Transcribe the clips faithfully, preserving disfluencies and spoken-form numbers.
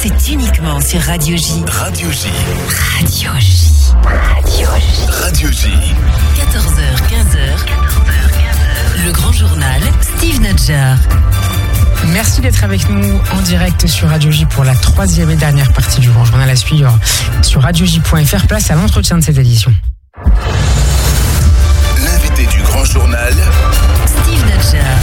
c'est uniquement sur Radio J. Radio J. Radio J. Radio J. Radio J. quatorze heures quinze. Le grand journal, Steve Nadjar. Merci d'être avec nous en direct sur Radio J pour la troisième et dernière partie du grand journal à suivre sur radio j point f r. Place à l'entretien de cette édition. L'invité du grand journal, Steve Nadjar.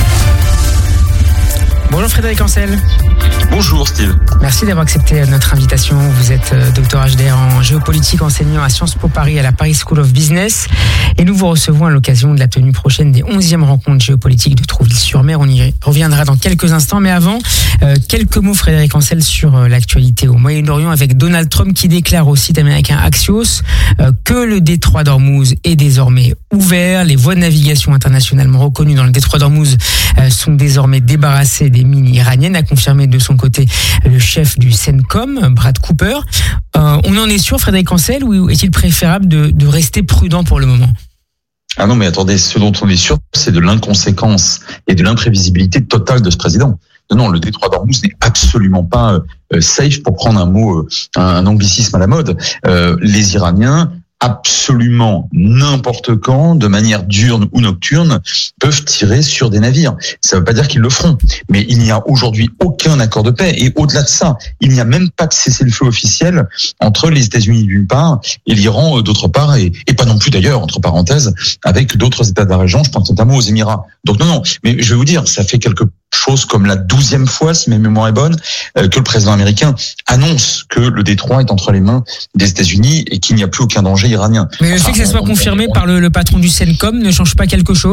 Bonjour Frédéric Ancel. Bonjour Steve. Merci d'avoir accepté notre invitation. Vous êtes docteur H D R en géopolitique, enseignant à Sciences Po Paris à la Paris School of Business. Et nous vous recevons à l'occasion de la tenue prochaine des onzièmes rencontres géopolitiques de Trouville-sur-Mer. On y reviendra dans quelques instants. Mais avant, euh, quelques mots Frédéric Ancel sur euh, l'actualité au Moyen-Orient avec Donald Trump qui déclare au site américain Axios euh, que le détroit d'Ormuz est désormais ouvert. Les voies de navigation internationalement reconnues dans le détroit d'Ormuz euh, sont désormais débarrassées des mines iraniennes, a confirmé de son côté le chef du CENTCOM, Brad Cooper. Euh, on en est sûr, Frédéric Ancel, ou est-il préférable de, de rester prudent pour le moment ? Ah non, mais attendez, ce dont on est sûr, c'est de l'inconséquence et de l'imprévisibilité totale de ce président. Non, non, le détroit d'Ormuz n'est absolument pas euh, safe, pour prendre un mot, euh, un, un anglicisme à la mode. Euh, les Iraniens, absolument n'importe quand, de manière diurne ou nocturne, peuvent tirer sur des navires. Ça ne veut pas dire qu'ils le feront, mais il n'y a aujourd'hui aucun accord de paix. Et au-delà de ça, il n'y a même pas de cessez-le-feu officiel entre les États-Unis d'une part et l'Iran d'autre part, et, et pas non plus d'ailleurs, entre parenthèses, avec d'autres États de la région, je pense notamment aux Émirats. Donc non, non, mais je vais vous dire, ça fait quelque chose comme la douzième fois, si ma mémoire est bonne, euh, que le président américain annonce que le détroit est entre les mains des États-Unis et qu'il n'y a plus aucun danger iranien. Mais le fait enfin, que ça soit on, confirmé on, on, par le, le patron du CENTCOM ne change pas quelque chose ?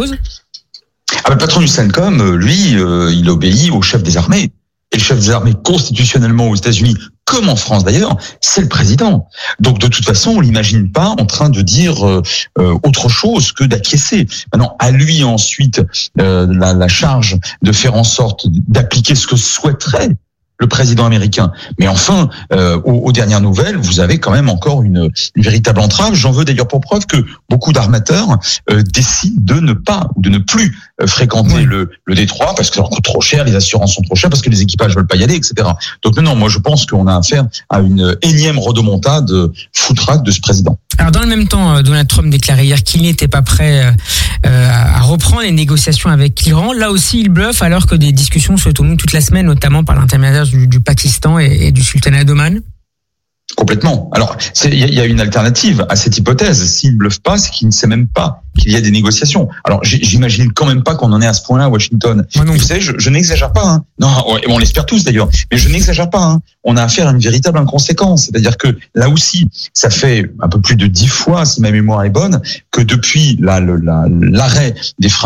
Ah, le patron du CENTCOM, lui, euh, il obéit au chef des armées. Et le chef des armées, constitutionnellement aux États-Unis, comme en France d'ailleurs, c'est le président. Donc de toute façon, on l'imagine pas en train de dire euh, autre chose que d'acquiescer. Maintenant, à lui ensuite euh, la, la charge de faire en sorte d'appliquer ce que souhaiterait le président américain. Mais enfin, euh, aux, aux dernières nouvelles, vous avez quand même encore une, une véritable entrave. J'en veux d'ailleurs pour preuve que beaucoup d'armateurs euh, décident de ne pas ou de ne plus euh, fréquenter oui. le, le détroit parce que ça leur coûte trop cher, les assurances sont trop chères, parce que les équipages veulent pas y aller, et cetera. Donc non, non, moi je pense qu'on a affaire à une énième rodomontade foutraque de ce président. Alors dans le même temps, Donald Trump déclarait hier qu'il n'était pas prêt euh, à reprendre les négociations avec l'Iran. Là aussi, il bluffe alors que des discussions se tournent toute la semaine, notamment par l'intermédiaire du, du Pakistan et, et du sultanat d'Oman. Complètement. Alors, il y, y a une alternative à cette hypothèse. S'il ne bluffe pas, c'est qu'il ne sait même pas qu'il y a des négociations. Alors, j'imagine quand même pas qu'on en est à ce point-là à Washington. Vous savez, je, je n'exagère pas. Hein. Non, on l'espère tous d'ailleurs, mais je n'exagère pas. Hein. On a affaire à une véritable inconséquence. C'est-à-dire que là aussi, ça fait un peu plus de dix fois, si ma mémoire est bonne, que depuis la, la, l'arrêt des